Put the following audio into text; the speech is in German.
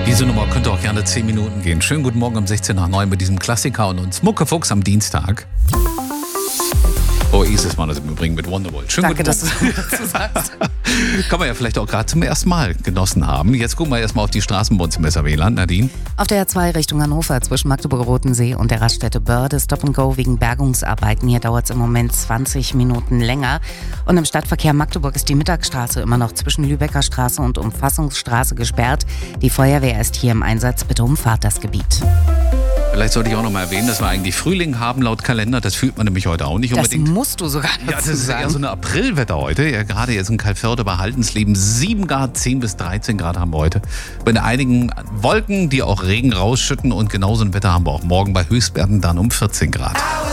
Diese Nummer könnte auch gerne 10 Minuten gehen. Schönen guten Morgen um 16 nach 9 mit diesem Klassiker und uns Muckefuchs am Dienstag. Oh, Isis war das im Übrigen mit Wonderwall. Schönen Danke, guten Morgen. dass du dazu sagst. Kann man ja vielleicht auch gerade zum ersten Mal genossen haben. Jetzt gucken wir erstmal auf die Straßen bei uns im SRW-Land. Nadine? Auf der A2 Richtung Hannover zwischen Magdeburg-Rotensee und der Raststätte Börde Stop and Go wegen Bergungsarbeiten. Hier dauert es im Moment 20 Minuten länger. Und im Stadtverkehr Magdeburg ist die Mittagstraße immer noch zwischen Lübecker Straße und Umfassungsstraße gesperrt. Die Feuerwehr ist hier im Einsatz. Bitte umfahrt das Gebiet. Vielleicht sollte ich auch noch mal erwähnen, dass wir eigentlich Frühling haben laut Kalender. Das fühlt man nämlich heute auch nicht unbedingt. Das musst du sogar dazu Ja, das ist sagen. eher so eine Aprilwetter heute. Ja, gerade jetzt in Kalförde bei Haldensleben 7 Grad, 10 bis 13 Grad haben wir heute. Bei einigen Wolken, die auch Regen rausschütten. Und genauso ein Wetter haben wir auch morgen bei Höchstwerten dann um 14 Grad.